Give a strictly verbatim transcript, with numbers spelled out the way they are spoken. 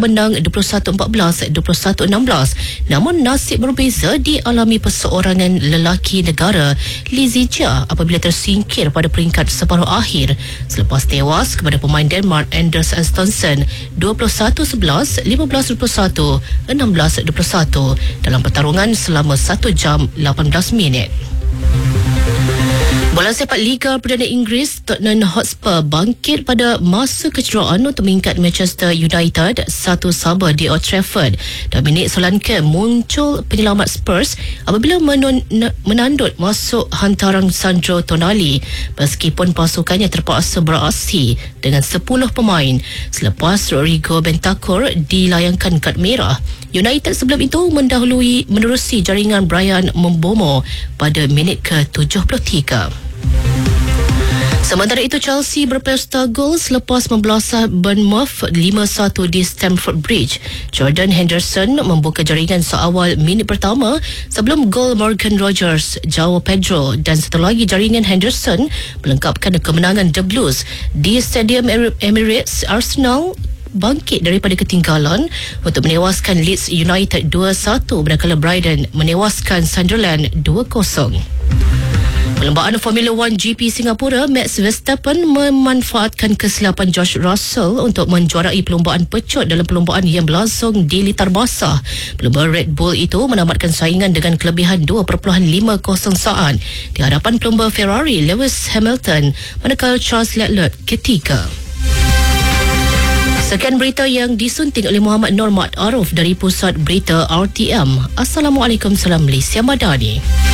menang dua puluh satu empat belas, dua puluh satu enam belas. Namun nasib berbeza dialami perseorangan lelaki negara Lee Zijia apabila tersingkir pada peringkat separuh akhir selepas tewas kepada pemain Denmark Anders Antonsen dua puluh satu sebelas, lima belas dua puluh satu, enam belas dua puluh satu dalam pertarungan selama satu jam lapan belas minit. Bola sepak Liga Perdana Inggeris, Tottenham Hotspur bangkit pada masa kecederaan untuk mengikat Manchester United satu sama di Old Trafford. Dan minit Solanke muncul penyelamat Spurs apabila menun, menandut masuk hantaran Sandro Tonali meskipun pasukannya terpaksa beraksi dengan sepuluh pemain selepas Rodrigo Bentancur dilayangkan kad merah. United sebelum itu mendahului menerusi jaringan Brian Mbeumo pada minit ke tujuh puluh tiga. Sementara itu, Chelsea berpesta gol selepas membelasah Bournemouth lima satu di Stamford Bridge. Jordan Henderson membuka jaringan seawal minit pertama sebelum gol Morgan Rogers, João Pedro dan satu lagi jaringan Henderson melengkapkan kemenangan The Blues. Di Stadium Emirates, Arsenal bangkit daripada ketinggalan untuk menewaskan Leeds United dua satu manakala Brighton menewaskan Sunderland dua kosong. Perlombaan Formula One G P Singapura, Max Verstappen memanfaatkan kesilapan George Russell untuk menjuarai perlombaan pecut dalam perlombaan yang berlangsung di litar basah. Pelumba Red Bull itu menamatkan saingan dengan kelebihan dua perpuluhan lima kosong saat di hadapan pelumba Ferrari Lewis Hamilton manakala Charles Leclerc ketiga. Sekian berita yang disunting oleh Muhammad Nur Mat Aruf dari Pusat Berita R T M. Assalamualaikum, salam Malaysia Madani.